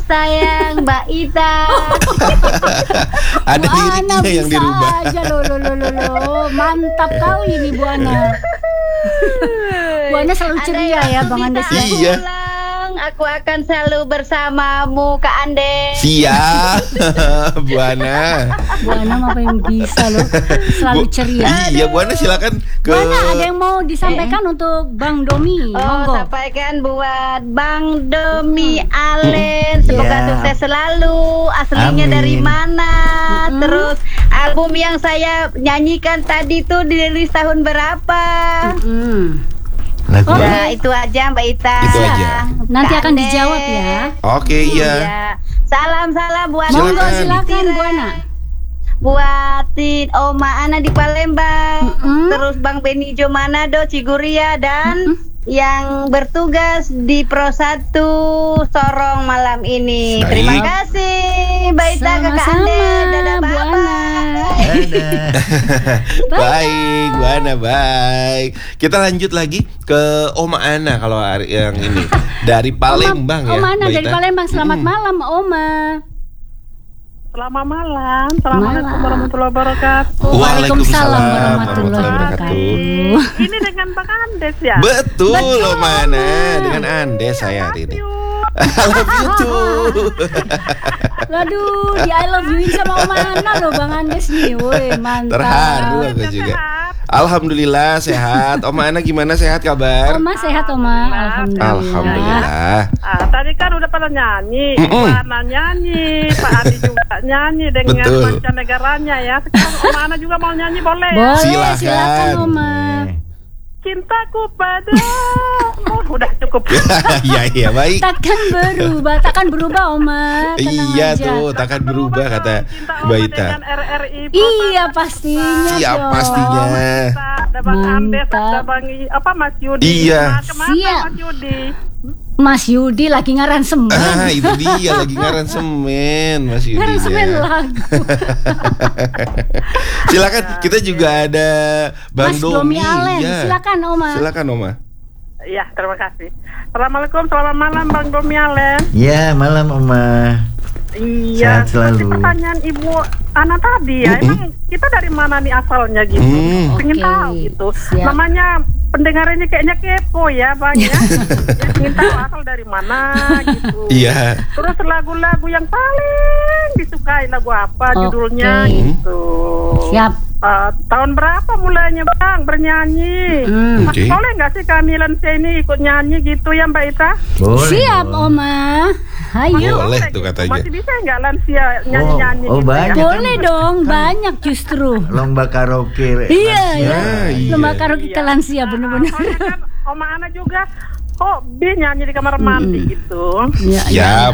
sayang Mbak Ita. Ada Bu Ana liriknya yang bisa dirubah. aja loh. Mantap kau ini Bu Ana. Bu Ana selalu ceria ya Bang Andes ya. Iya. Aku akan selalu bersamamu Kak Andes. Siap. Bu Ana. Bu Ana apa yang bisa loh, selalu ceria. Iya, Bu Ana silakan ke. Bu Ana ada yang mau disampaikan untuk Bang Domi, monggo. Sampaikan buat Bang Domi Allen. Semoga Ya. sukses selalu. Aslinya Amin. dari mana? Terus album yang saya nyanyikan tadi tuh dirilis tahun berapa? Lagu Oh, Nah, itu aja Mbak Ita. Itu aja. Nanti Kak akan Andes. dijawab ya. Oke, iya. Salam-salam buat Monggo Silakan. silakan Bu Ana. buatin Oma Ana di Palembang, Mm-mm. terus Bang Benijo Manado Ciguria dan yang bertugas di Pro 1 Sorong malam ini. Baik. Terima kasih Mbak Ita, Kakak Sama-sama, Ande, dadah Bu Bapak. Ana. Dadah. Baik, Bu Ana, baik. Kita lanjut lagi ke Oma Ana kalau hari yang ini dari Palembang ya. Oma Ana Mbak dari Ita. Palembang. Selamat malam Oma. Selamat malam. Assalamualaikum Malam. warahmatullahi wabarakatuh. Waalaikumsalam warahmatullahi wabarakatuh. Ini dengan Bang Andes ya? Betul, Betul. Oma Ana. Dengan Andes saya hari ini. I love you too. Waduh, di I love you sama Oma Ana loh Bang Andes nih. Woi, mantap. Terharu aku juga. Alhamdulillah sehat. Oma Ana gimana, sehat kabar? Oma sehat Oma. Alhamdulillah. Alhamdulillah. Tadi kan udah pada nyanyi, Mm-mm. Pak Ana nyanyi, Pak Adi juga nyanyi dengan Betul. mancanegaranya ya. Sekarang Om Ana juga mau nyanyi boleh ya? Boleh, Silakan. silakan Oma. Cintaku pada udah cukup. Iya, baik. Takkan berubah Oma. Tenang Iya aja. tuh, takkan berubah kata Cinta Mbak Oma Ita. dengan RRI. Iya pastinya Siap dong. pastinya. Ada Bang Andes, Mantap. ada Bang Mas Yudi. Iya. Nah, kemana Siap. Mas Yudi? Mas Yudi lagi ngaransemen. Itu dia lagi ngaransemen Mas Yudi. Ngaransemen ya. lagu. Silakan, kita juga ada Bang Mas Domi Domi. Allen. Ya. Silakan Oma. Silakan Oma. Iya, terima kasih. Assalamualaikum, selamat malam Bang Domi Allen. Ya, malam Oma. Iya, Sehat selalu. seperti pertanyaan Ibu Ana tadi ya, emang kita dari mana nih asalnya gitu? Pengen Oke, tahu gitu. siap. Namanya pendengar ini kayaknya kepo ya Bang ya. Ya, pengen tahu asal dari mana gitu. Iya. Terus lagu-lagu yang paling disukai lagu apa judulnya Oke. gitu. Siap. Tahun berapa mulainya Bang bernyanyi? Oke. Boleh nggak sih kami lansia ini ikut nyanyi gitu ya Mbak Ita? Boleh. Siap dong. Oma. Ayo. Boleh Boleh tuh gitu. katanya. Masih bisa nggak lansia nyanyi-nyanyi Oh, gitu banyak. ya? Boleh dong, banyak justru. Lomba karaoke. Iya ya. iya. Lomba karaoke ke lansia bener-bener. Soalnya kan Oma Ana juga hobi nyanyi di kamar mandi gitu. Iya, iya. Siap.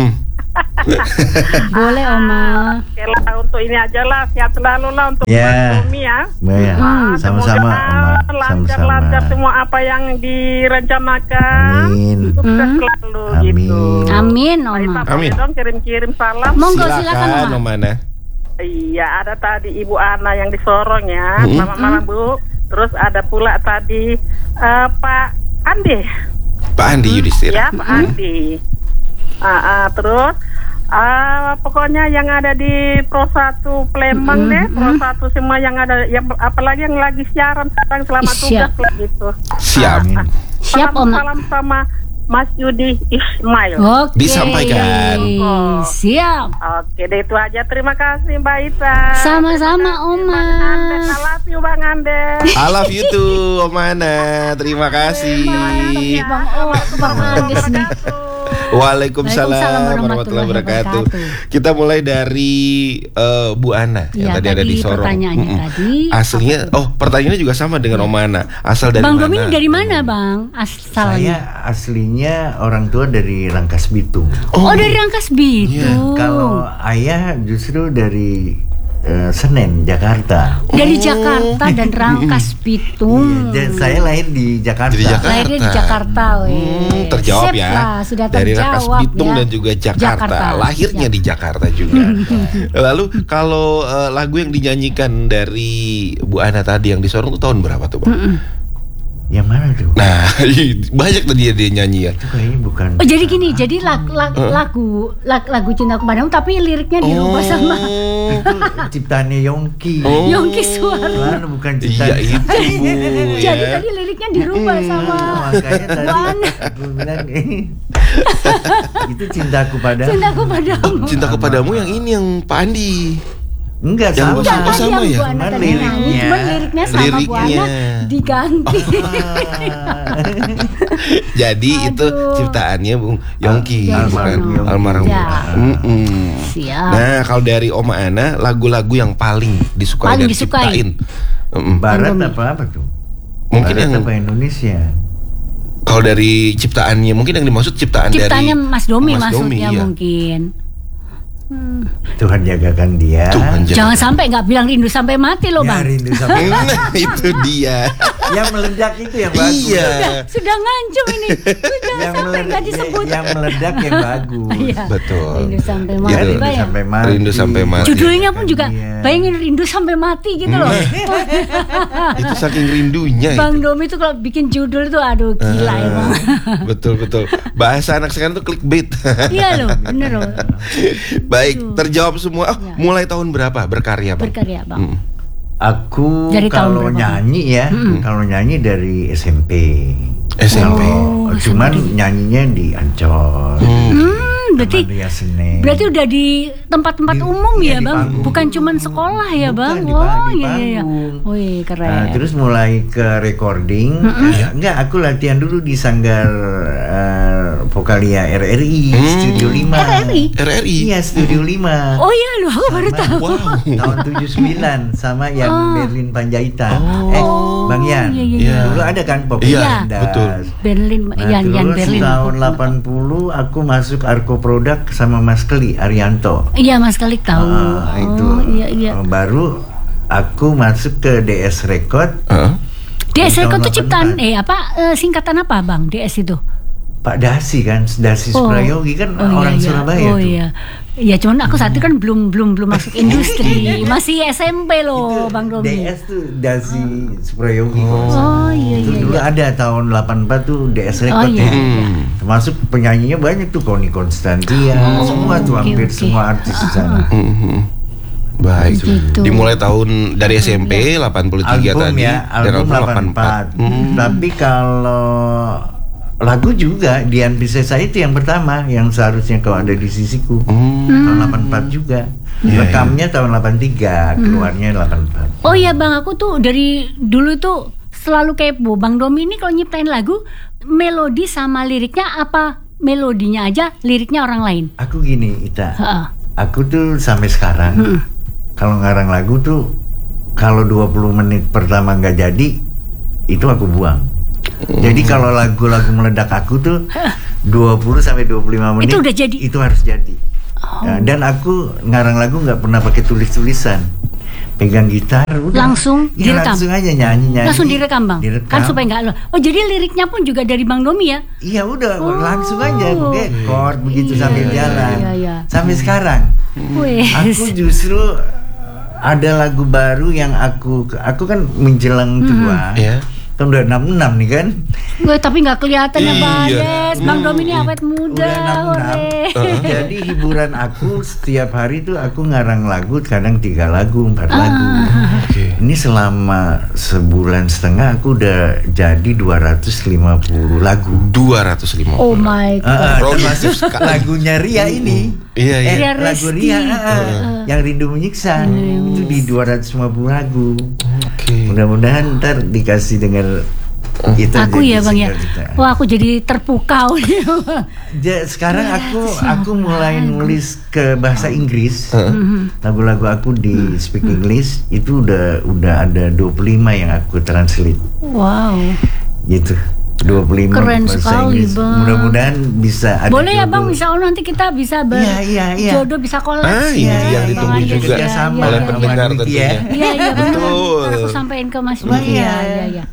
Boleh Oma. Oke lah, untuk ini aja lah, sehat selalu lah untuk Ya. Bang Domi ya. Ya, sama-sama Oma. Lancar-lancar Sama-sama. semua apa yang direncanakan. Amin. Sukses selalu Amin. gitu. Amin Mbak Ita, Oma. boleh Amin. dong kirim-kirim salam. Monggo silakan Silakan Oma. Oma Ana. Iya, ada tadi Ibu Ana yang di Sorong ya. Selamat malam Bu. Terus ada pula tadi Pak Andi. Pak Andi Yudhistira. Ya, Pak Andi. Terus pokoknya yang ada di Pro 1 Palembang deh, Pro 1 semua yang ada, yang apalagi yang lagi siaran sekarang selama tugas Siap. lah gitu. Siap. Siap Oma. Salam sama Mas Yudi Ismail. Oke. Disampaikan. Siap. Oke, deh itu aja. Terima kasih Mbak Ita. Sama-sama, Terima kasih, Oma. Bang Andes. I love you Bang Andes. I love you too, Oma Ana. Terima kasih. Bang Andes nih. Waalaikumsalam warahmatullahi wabarakatuh. Kita mulai dari Bu Ana yang Ya, tadi ada di Sorong. pertanyaannya tadi. Aslinya, pertanyaannya juga sama dengan Oma Ana. Asal dari Bang mana? Domi ini dari mana Bang? Asalnya. Saya aslinya orang tua dari Rangkas Bitung. Oh, dari Rangkas Bitung. Kalau ayah justru dari Senen, Jakarta. Dari Jakarta dan Rangkas Bitung. Dan saya lahir di Jakarta. Di Jakarta. Lahirnya di Jakarta, weh. Terjawab Sip ya. lah, sudah Dari terjawab Rangkas Bitung ya. dan juga Jakarta. Lahirnya Siap. di Jakarta juga. Lalu kalau lagu yang dinyanyikan dari Bu Ana tadi yang di Sorong itu tahun berapa tuh, Bang? Yang mana tuh? Nah, banyak tuh dia nyanyi ya. Itu kayaknya bukan. Oh jadi gini, jadi lagu Cintaku Padamu tapi liriknya dirubah sama Itu ciptaannya Yongki. Yongki Suara. Mana bukan Iya ciptaan. itu Bu. Jadi Ya. tadi liriknya dirubah sama Makanya tadi aku bilang itu cintaku padamu. Cintaku Padamu. Cintaku Padamu yang ini yang Pak Andi. Enggak Yang sama. Oh, sama ya? Bu Ana Cuman tadi nyanyi, liriknya. cuman liriknya sama Bu Liriknya. Ana diganti. Jadi itu Aduh. ciptaannya Bung Yongki, Almarhum bukan? Yongki. Almarhum. Ya. Mm-mm. Siap. Nah, kalau dari Oma Ana, lagu-lagu yang paling disukai Paling dan disukai. diciptain. Mm-mm. Barat Indomie. apa tuh? Mungkin Barat yang apa Indonesia? kalau dari ciptaannya, mungkin yang dimaksud ciptaan Ciptanya dari Mas Domi Mas Domi, maksudnya iya. mungkin. Tuhan jagakan dia. Tuhan jaga. Jangan sampai nggak bilang rindu sampai mati loh Ya, Bang. rindu sampai Nah, itu dia. yang meledak itu yang bagus. Iya. Sudah ngancem ini. Sudah Yang sampai nggak meledak, disebut. yang meledak yang bagus. Iya. Betul. Rindu sampai Gitu. mati. Rindu Bayang. sampai mati. Rindu sampai mati. Judulnya pun juga Iya. bayangin rindu sampai mati gitu loh. Itu saking rindunya Bang itu. Domi itu kalau bikin judul itu aduh gila emang. Betul. Bahasa anak sekarang tuh clickbait. Iya loh, bener loh. Baik, terjawab semua. Oh, Ya. mulai tahun berapa berkarya, Bang? Berkarya Bang. Mm. Aku Dari tahun kalau berapa? nyanyi ya, kalau nyanyi dari SMP. SMP. Kalau cuman nyanyinya di Ancol. Berarti Taman Ria Senen. berarti udah di tempat-tempat Di- umum iya, ya di Bang, panggung. bukan cuman sekolah ya Bukan, Bang. di Oh di iya. panggung. Wih keren. Nah, terus mulai ke recording. Enggak, aku latihan dulu di Sanggar Vokalia RRI Studio 5. RRI? RRI. Iya, Studio 5. Oh iya loh, aku baru tahu. Wow. Tahun 79 sama yang Berlin Panjaitan. Bang Yan. iya, iya. Dulu ada kan Pop Iya, Landas. betul. Berlin, Nah, Yan terus Berlin. tahun 80 aku masuk Arko Produk sama Mas Keli Arianto. Iya Mas Kalik tahu. Itu Oh iya. baru aku masuk ke DS Record. Heeh. DS Tahun Record itu ciptaan 84. singkatan apa Bang? DS itu? Pak Dasi kan, Dasi Suprayogi kan orang Surabaya Oh tuh. iya. Iya, cuman aku saat itu kan belum masuk industri, masih SMP loh, Bang Domi. DS tuh Dasi Suprayogi. Oh iya Itu iya. dulu iya. ada tahun 84 tuh DS Oh Record iya. ya. Termasuk penyanyinya banyak tuh Connie Constantia, semua tuh oke, hampir oke. semua artis di sana. Baik. Gitu. Dimulai tahun dari SMP 83 Album tadi ya, dan album 84. Tapi kalau lagu juga Dian Piscesa itu yang pertama yang seharusnya kau ada di sisiku. Tahun 84 juga. Rekamnya tahun 83, keluarnya 84. Oh iya Bang, aku tuh dari dulu tuh selalu kepo. Bang Domi ini kalau nyiptain lagu, melodi sama liriknya apa melodinya aja, liriknya orang lain? Aku gini, Ita. Heeh. Aku tuh sampai sekarang kalau ngarang lagu tuh kalau 20 menit pertama nggak jadi itu aku buang. Jadi kalau lagu-lagu meledak aku tuh 20 sampai 25 menit Itu udah jadi? Itu harus jadi. Nah, dan aku ngarang lagu nggak pernah pakai tulis-tulisan. Pegang gitar udah. Langsung Ya, direkam? langsung aja nyanyi. Langsung direkam Bang? Direkam. Kan supaya nggak lo. Oh jadi liriknya pun juga dari Bang Domi ya? Iya udah Oh. langsung aja chord begitu Iya, sambil iya, jalan. iya. Sampai sekarang. Wes. Aku justru ada lagu baru yang aku kan menjelang tua. Ya. Kan udah 66 nih kan. Gue tapi nggak kelihatan ya Bang Iya. Des. Bang Domi ini awet muda. Udah 66. ore. Jadi hiburan aku setiap hari tuh aku ngarang lagu, kadang 3 lagu, 4 lagu. Oke. Ini selama sebulan setengah aku udah jadi 250 lagu. 250. Oh my God. Progresif Termasuk sekali. lagunya Ria ini. Iya, iya. Ria Lagu Resti. Ria yang Rindu Menyiksa itu di 250 lagu. Oke. Mudah-mudahan ntar dikasih dengar kita. Aku jadi ya Bang ya. single kita. Wah aku jadi terpukau nih. Sekarang aku mulai nulis ke bahasa Inggris. Lagu-lagu aku di speak English itu udah ada 25 yang aku translate Wow. gitu. 25 Keren bahasa sekali, Inggris. Bang. Mudah-mudahan bisa ada. Boleh ya Bang, jodoh. insya Allah nanti kita bisa Iya. jodoh bisa collab. Ah, ini yang ditunggu Bang juga Ades, ya, sama ya, oleh ya. pendengar Sama Niti tentunya. ya. Iya betul. Betul. Ntar aku sampaikan ke Mas Oh, Diki. iya. Iya.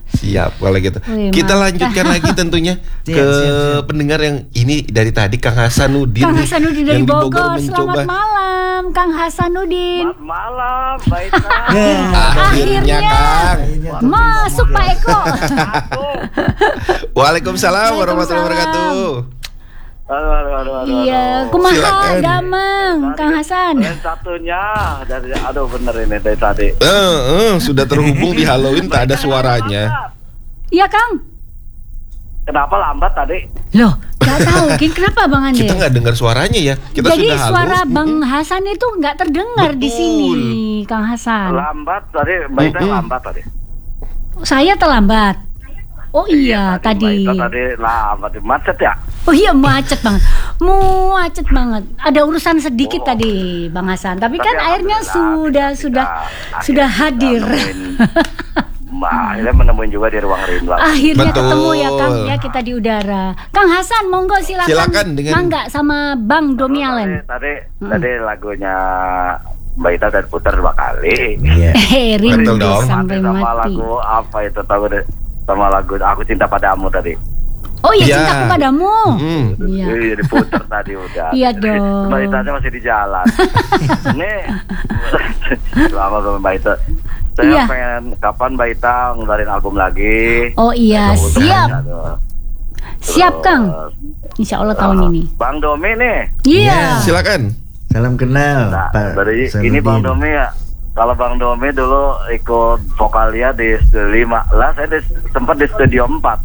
Siap kalau gitu. Wih, Kita mantap. lanjutkan lagi tentunya Siap, ke siap. pendengar yang ini dari tadi Kang Hasanuddin. Kang nih, Hasanuddin dari yang di Bogor. mencoba. Selamat malam, Kang Hasanuddin. Selamat malam, baiklah. Akhirnya Kang. Masuk Pak Eko. Waalaikumsalam warahmatullahi wabarakatuh. Aduh. Iya, kumaha Silakan. damang, Kang Hasan. Yang satunya dari bener ini dari tadi. Sudah terhubung di Halloween tak ada suaranya. Iya, Kang. Kenapa lambat tadi? Loh, gak tahu, kenapa Bang Ande? Kita nggak dengar suaranya ya. Kita Jadi sudah halo. suara Bang Hasan itu nggak terdengar di Betul. sini, Kang Hasan. Lambat tadi, Mbak Ita lambat tadi. Saya terlambat. Oh iya, Mbak tadi. Ita tadi lambat, macet ya? Oh iya, macet banget. Macet banget. Ada urusan sedikit tadi, Bang Hasan. Tapi kan akhirnya sudah hadir. Akhirnya menemuin juga di ruang rindu. Akhirnya Betul. ketemu ya Kang ya, kita di udara. Kang Hasan, monggo silakan. Silakan dengan- Mangga sama Bang Domi Allen. Tadi lagunya Mbak Ita dan putar 2 kali. Iya. Rindu Betul dong. sampai Sama mati. lagu apa itu tahu deh? Sama lagu Aku Cinta Padamu tadi. Oh iya, Iya. cintaku padamu. Iya. Iya, diputar tadi udah. Iya dong. Mbak Ita masih di jalan. Ini lama belum Mbak Ita. Saya Iya. pengen kapan Mbak Ita ngeluarin album lagi. Oh iya, Untuk siap. Aduh. Siap Kang. Insya Allah tahun ini. Bang Domi nih. Iya. Silakan. Salam kenal, Nah, Pak. dari Hasanuddin. ini Bang Domi ya. Kalau Bang Domi dulu ikut vokalia di Studio 5. Lah saya sempat di Studio 4.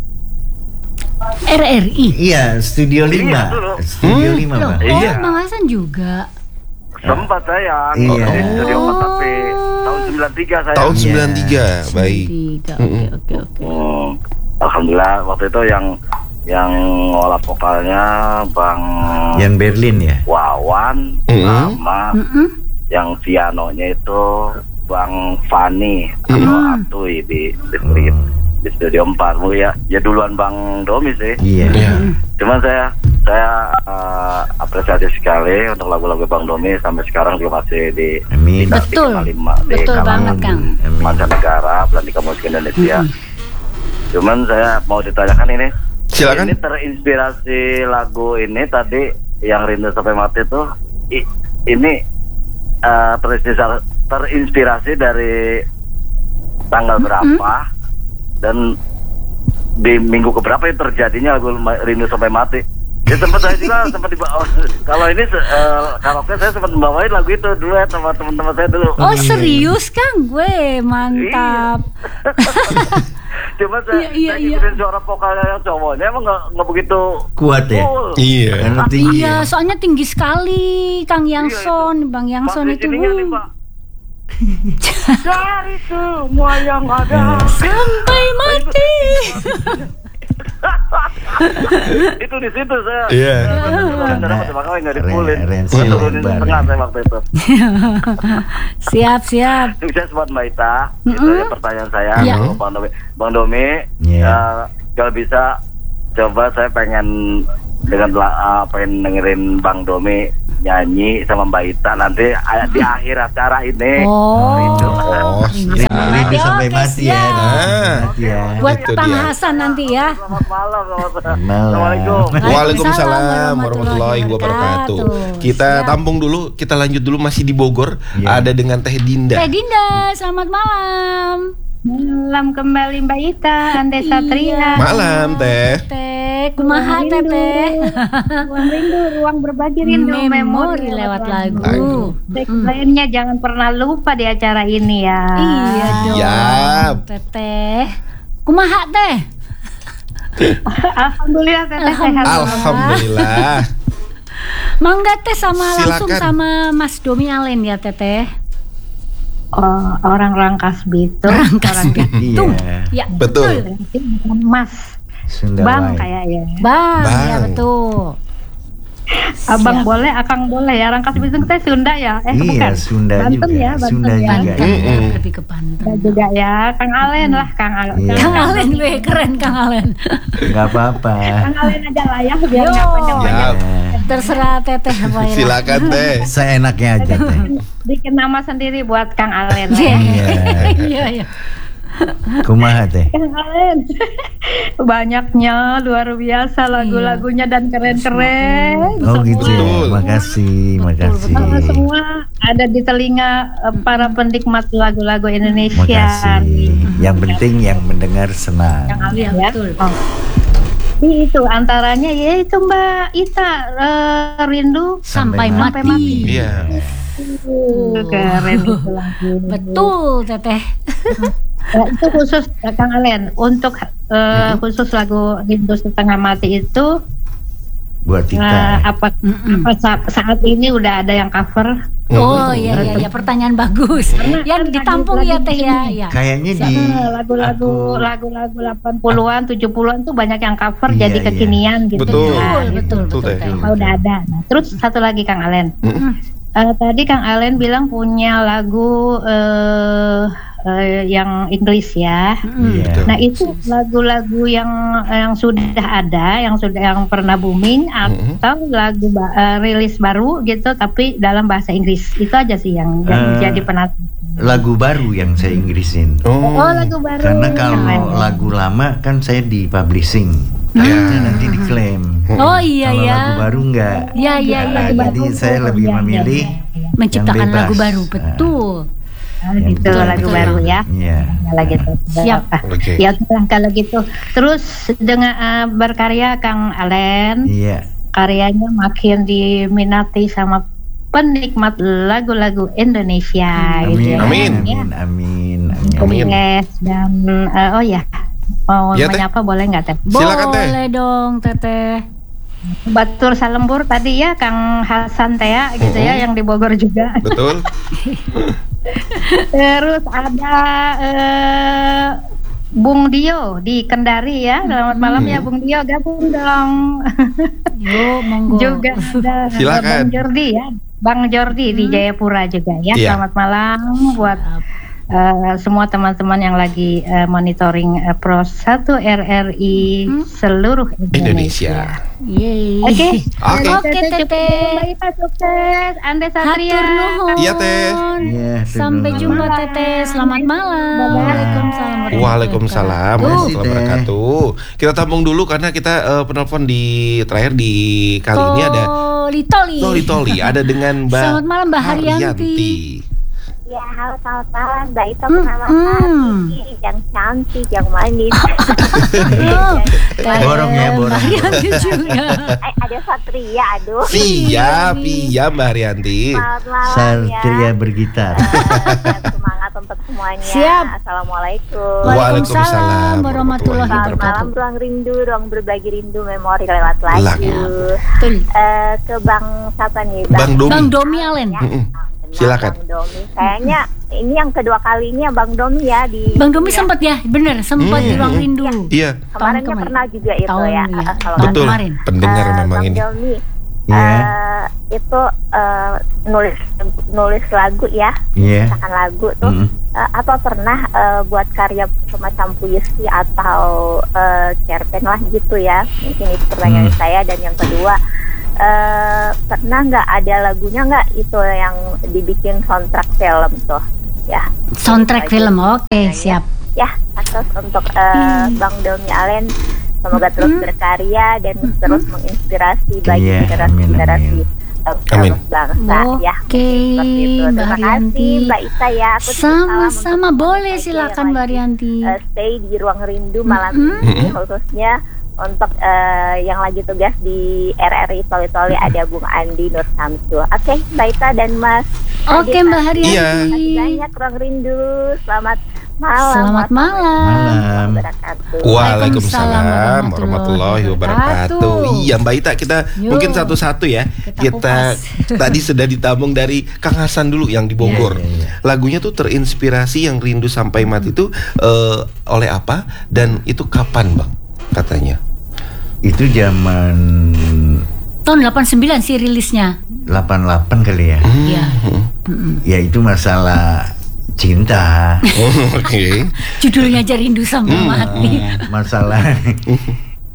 RRI. Iya, Studio 5. Iya, dulu. Studio 5, Loh, Pak. oh Iya. Bang Hasan juga. Sempat saya Iya. di Studio 4 tapi tahun 93 saya. Tahun Iya. 93, baik. Tiga. Oke. Alhamdulillah waktu itu yang ngolah vokalnya Bang Yang Berlin ya. Wawan sama yang pianonya itu Bang Fani atau Atui di Studio 4. Ya duluan Bang Domi sih. Iya. Iya. Cuman saya apresiasi sekali untuk lagu-lagu Bang Domi sampai sekarang juga masih Amin. Betul. di Betul kalangan banget, Kang. mancanegara, Belantika Musik Indonesia. Cuman saya mau ditanyakan ini. Silakan. Ini terinspirasi lagu ini tadi yang Rindu Sampai Mati tuh ini terinspirasi dari tanggal berapa dan di minggu keberapa itu terjadinya lagu Rindu Sampai Mati. Ya saya juga sempat dibawa. Kalau ini karaoke saya sempat membawain lagu itu dulu ya sama teman-teman saya dulu. Oh serius Kang, gue mantap. Cuma saya ngikutin suara vokalnya yang cowoknya emang nggak begitu Kuat ya? full. Iya. Karena tinggi. Iya, ya. soalnya tinggi sekali Kang Yangson, Bang Yangson Pas di itu. sininya nih, Pak. Dari semua yang ada Sampai mati. itu di situ saya. Iya. Karena makanya nggak dipulin. Arrange Saya turunin lebar, setengah ya. saya waktu itu. Siap. Ini saya buat Mbak Ita. Itu ya pertanyaan saya. Iya. Kalau Bang Domi, Iya. kalau bisa coba saya pengen pengen dengerin Bang Domi nyanyi sama Mbak Ita nanti di akhir acara ini. Oh, Rindu. Rindu sampai Oke, mati ya. siap. Mati ya. Buat Itu Kang dia. Hasan nanti ya. Selamat malam. Malam. Assalamualaikum. Waalaikumsalam warahmatullahi wabarakatuh. Kita Siap. tampung dulu, kita lanjut dulu masih di Bogor. Iya. Ada dengan Teh Dinda. Teh Dinda, selamat malam. Malam kembali Mbak Ita, Ande Satria. Malam Teh. Teh, kumaha Teh Teh. Ruang rindu, ruang berbagi rindu, Memori lewat lagu. Lainnya jangan pernah lupa di acara ini ya. Iya dong. Siap. Teteh. Kumaha Teh? Alhamdulillah teteh sehat. Alhamdulillah. Mangga Teh sama langsung Silakan. sama Mas Domi Allen ya Teteh. Oh, orang Rangkas Bitung. Rangkas Orang Bitung. Iya. Ya, Betul. Mas, Sunda Bang Wai. kayaknya. Bang, Bang. ya betul. Abang Siap. boleh, Akang boleh ya. Rangkas Bitung teh Sunda ya? Iya, Bukan. Sunda Banten juga. ya, Banten Sunda ya. juga. Banten, lebih ke Banten. Ya juga ya, Kang Alen lah, Kang Alen. Iya. Kang Alen, weh keren Kang Alen. Enggak apa-apa. Kang Alen aja lah ya, biar Yo. nggak panjang-panjang. Siap. Terserah Teteh apa ya. Silakan Teh. Seenaknya aja, Teh. Bikin nama sendiri buat Kang Alen. Iya. Iya. Iya, iya. Kumaha teh? Kang Alen. Banyaknya luar biasa lagu-lagunya dan keren-keren. Oh gitu ya. Betul. Makasih. Semua ada di telinga para penikmat lagu-lagu Indonesia. Makasih. Yang penting yang mendengar senang. Kang Alen Iya, ya. betul. Oh. Itu antaranya yaitu Mbak Ita, Rindu Sampai mati. Iya. Keren itu lagu. Betul, Teteh. Ya, itu khusus Kang Alen untuk khusus lagu Rindu Setengah Mati itu Buat kita. apa saat ini udah ada yang cover? Oh iya, pertanyaan bagus. Yang ditampung ya Teh ya. Ya. Kayaknya di Lagu-lagu 80-an 70-an tuh banyak yang cover Iya, jadi iya. kekinian gitu. Betul. Betul, Teh. Teh. Udah ada. Nah, terus satu lagi Kang Alen. Tadi Kang Alen bilang punya lagu yang Inggris ya. Iya. Nah itu lagu-lagu yang sudah ada, yang pernah booming atau lagu rilis baru gitu, tapi dalam bahasa Inggris. Itu aja sih yang jadi penasaran. Lagu baru yang saya Inggrisin. Oh lagu baru. Karena kalau lagu lama kan saya di publishing, takutnya nanti diklaim. Oh iya Kalau ya. lagu baru enggak. Iya. Nah, jadi saya lebih memilih Menciptakan yang bebas. lagu baru, betul. Yang Gitu betul. lagu baru ya. Iya. Kalau gitu. Siap. Oke. Ya kalau gitu. Terus dengan berkarya Kang Alen, Iya. karyanya makin diminati sama penikmat lagu-lagu Indonesia. Gitu ya. Amin. Amin. Yes, dan oh ya, mau Ya, Teh. menyapa boleh nggak Teh? Silakan, Teh. Boleh dong, Teteh. Batur Salembur tadi ya Kang Hasan Tea gitu ya yang di Bogor juga. Betul. Terus ada Bung Dio di Kendari ya. Selamat malam ya Bung Dio, gabung dong. Yo, monggo. Juga ada Silakan. Bang Jordi ya. Bang Jordi di Jayapura juga ya. Iya. Selamat malam buat semua teman-teman yang lagi monitoring Pro 1 RRI seluruh Indonesia. Yeay. Oke. Oke, Teteh. Mbak Ita sukses. Ande Satria. Hatur nuhun. Iya, Teh. Iya, Sampai hatur jumpa nuhun. Teteh. Selamat malam. Waalaikumsalam. Waalaikumsalam warahmatullahi wabarakatuh. Kita tampung dulu karena kita penelpon di terakhir di kali ini ada Toli ada dengan Mbak Selamat malam, Mbak Haryanti. Ya, halo selamat malam. Mbak Ita pengamat hati, yang cantik, yang manis. Borong ya, borong. Haryanti juga. Ada Satria, aduh. Siap, iya Mbak Haryanti. Selamat malam Satria ya. bergitar. Semangat untuk semuanya. Siap. Assalamualaikum. Waalaikumsalam warahmatullahi Selamat malam, wabarakatuh. ruang rindu, ruang berbagi rindu, memori lewat Lagu. lagu. Betul. Ke Bang siapa nih? Bang Domi. Bang Domi Alen. Silakan. Bang Domi. Kayaknya ini yang kedua kalinya Bang Domi ya di. Bang Domi sempat ya, bener, sempat di ruang rindu. Iya, Kemarinnya Tahun pernah juga itu Tahun, ya. ya. Kalau Tahun betul. kemarin. Pendengar memang Bang ini. Domi, Iya. itu nulis lagu ya, Iya. misalkan lagu tuh apa pernah buat karya semacam puisi atau cerpen lah gitu ya? Mungkin itu pertanyaan saya. Dan yang kedua, pernah nggak ada lagunya nggak itu yang dibikin soundtrack film tuh ya? Soundtrack Itu aja. film, oke, siap. Ya, atas untuk Bang Domi Alen, semoga terus berkarya dan terus menginspirasi bagi Iya, generasi-generasi Amin. bangsa ya. Oke, Seperti itu. Mbak Terima Haryanti. kasih Mbak Ita ya. Aku titip salam Sama-sama, untuk boleh saja silakan yang Mbak lagi, Haryanti. stay di ruang rindu malam ini, khususnya untuk yang lagi tugas di RRI Toli-Toli ada Bung Andi Nur Samsu. Oke, Mbak Ita dan Mas. Oke, Adi, Mbak Haryanti. Iya. Terima kasih banyak ruang rindu. Selamat malam. Selamat malam. Malam. Wabarakatuh. Waalaikumsalam warahmatullahi warahmatullahi wabarakatuh. wabarakatuh. Iya Mbak Ita, kita Yuk. mungkin satu-satu ya. Kita tadi sudah ditabung dari Kang Hasan dulu yang di Bogor. Iya. Lagunya tuh terinspirasi yang Rindu Sampai Mati itu oleh apa dan itu kapan Bang katanya? Itu zaman Tahun 89 sih rilisnya. 88 kali ya. Iya. Ya itu masalah cinta. Oke. Judulnya aja Rindu Sampai Mati. Masalah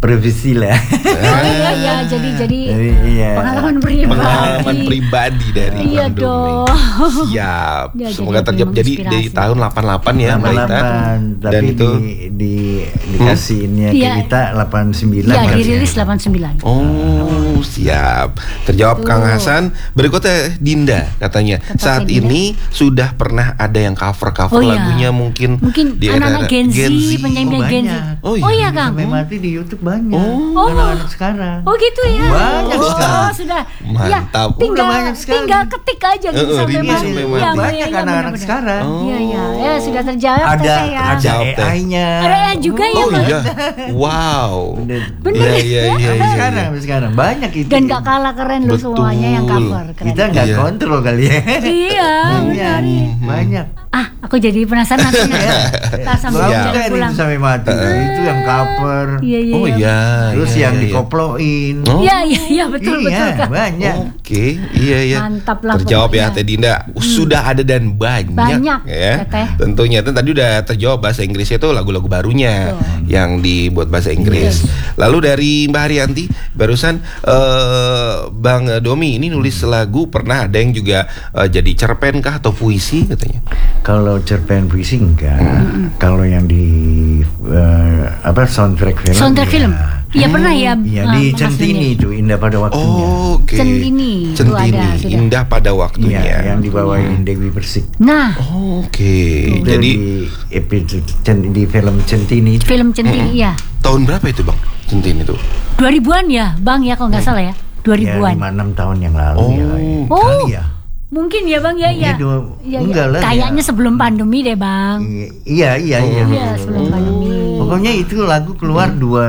privasi lah. Iya, jadi Iya. pengalaman pribadi dari Iya Bang Domi. dong. Siap. Ya, Semoga jadi terjawab. Jadi menginspirasi. dari tahun 88 ya, Mbak Ita. 88, Dan tapi itu dikasihnya ke Iya. kita 89. Iya, kan? dirilis 89. Oh, siap. Terjawab Tuh. Kang Hasan. Berikutnya Dinda katanya. Kata Saat Dinda. ini sudah pernah ada yang cover Oh, iya. lagunya mungkin di anak-anak era Gen Z, penyanyi Gen Z. banyak. Oh, iya. Oh iya, Kang. Sampai mati di YouTube banyak. Oh. Anak-anak sekarang. Oh gitu ya. Banyak sekali. Sudah. Mantap. Ya, tinggal, Udah banyak sekali. tinggal ketik aja gitu sampai Rini mati. sampai Iya, mati. iya, Banyak iya, anak-anak benar-benar. sekarang. Iya, iya. Ya, sudah terjawab Ada Teteh ya. Jawab, Teh. AI-nya. Ada AI juga ya, Oh Bang? iya. Wow. Bener Iya, iya, iya, iya. Sekarang banyak itu. Dan gak kalah keren loh Betul. semuanya yang cover. Keren. Kita nggak Iya. kontrol kali ya. Iya, benar. Banyak. Ah, aku jadi penasaran nanti. Tak sampai Siap. jalan Bukan pulang. itu sampai mati. Itu yang cover. Iya, iya. Oh iya. Terus iya, yang iya. dikoploin. Oh. Iya, iya, iya, betul, Iya, betul. Kak. banyak. Oke, iya ya. Mantap lah Terjawab ya pokoknya. Teh Dinda. Sudah ada dan banyak. Banyak, ya. Teteh. Tentunya tadi udah terjawab bahasa Inggrisnya itu lagu-lagu barunya yang dibuat bahasa Inggris. Lalu dari Mbak Haryanti barusan Bang Domi ini nulis lagu, pernah ada yang juga jadi cerpen kah atau puisi katanya? Kalau cerpen puisi enggak. Kalau yang di soundtrack film. Soundtrack ya. film. Iya pernah ya. Iya Bang di Hasnuni. Centini itu Indah pada waktunya. Oh, oke. Centini, itu Centini, ada, sudah. Indah pada waktunya. Iya, yang dibawain Dewi Persik. Nah, Oh, oke. Itu Jadi di episode di film Centini itu. film Centini ya. tahun berapa itu Bang? Centini itu? 2000-an ya, Bang ya kalau nggak salah ya. Ya, 2000-an. 5-6 tahun yang lalu Oh. ya. Oh. Kali ya. Mungkin ya, Bang ya, ya. Iya, enggak lah, Kayaknya ya. sebelum pandemi deh, Bang. Iya. Iya, sebelum pandemi. Pokoknya itu lagu keluar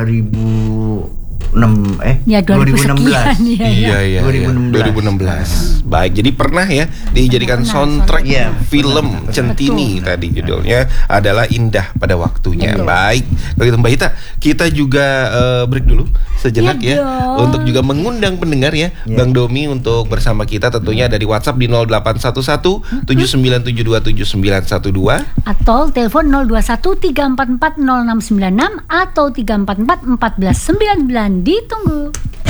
2006 Ya 2000 sekian 2016. ya. Iya, 2016. 2016. Baik, jadi pernah ya dijadikan Pernah, soundtrack Iya, film Centini tadi judulnya adalah Indah pada waktunya. Betul. Baik, begitu Mbak Ita, kita juga break dulu sejenak Iya ya dong. untuk juga mengundang pendengar ya, Bang Domi untuk bersama kita tentunya dari WhatsApp di 0811 79727912 Atau telepon 021 344 0696 atau 344 1499. Ditunggu.